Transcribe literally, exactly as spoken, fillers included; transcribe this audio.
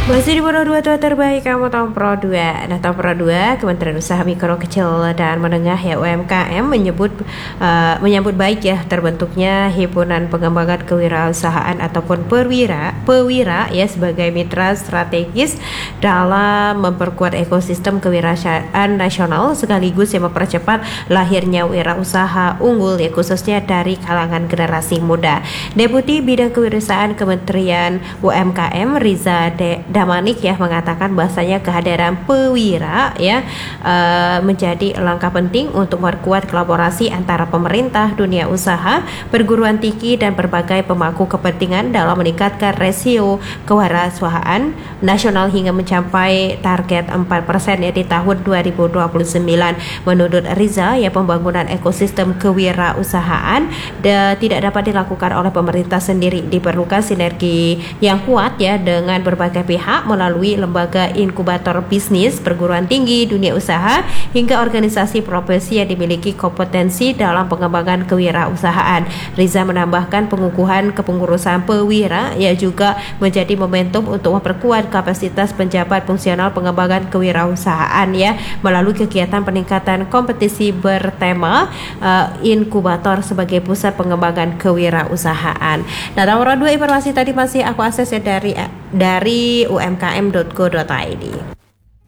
Masih di Pro dua tua terbaik, kamu tahu Pro dua. Nah, tahu Pro dua, Kementerian Usaha Mikro Kecil dan Menengah ya U M K M menyebut uh, menyambut baik ya terbentuknya Himpunan Pengembangan Kewirausahaan ataupun Perwira, Pewira ya sebagai mitra strategis dalam memperkuat ekosistem kewirausahaan nasional sekaligus yang mempercepat lahirnya wirausaha unggul ya khususnya dari kalangan generasi muda. Deputi Bidang Kewirausahaan Kementerian U M K M Riza De Damanik ya mengatakan bahasanya kehadiran Pewira ya uh, menjadi langkah penting untuk memperkuat kolaborasi antara pemerintah, dunia usaha, perguruan tinggi dan berbagai pemangku kepentingan dalam meningkatkan rasio kewirausahaan nasional hingga mencapai target empat persen ya di tahun dua ribu dua puluh sembilan. Menurut Riza ya pembangunan ekosistem kewirausahaan de, tidak dapat dilakukan oleh pemerintah sendiri, diperlukan sinergi yang kuat ya dengan berbagai pihak melalui lembaga inkubator bisnis, perguruan tinggi, dunia usaha, hingga organisasi profesi yang dimiliki kompetensi dalam pengembangan kewirausahaan. Riza menambahkan pengukuhan kepengurusan Pewira ya juga menjadi momentum untuk memperkuat kapasitas penjabat fungsional pengembangan kewirausahaan ya melalui kegiatan peningkatan kompetisi bertema uh, inkubator sebagai pusat pengembangan kewirausahaan. Nah, nomor dua informasi tadi masih aku akses ya dari dari u m k m dot go dot i d.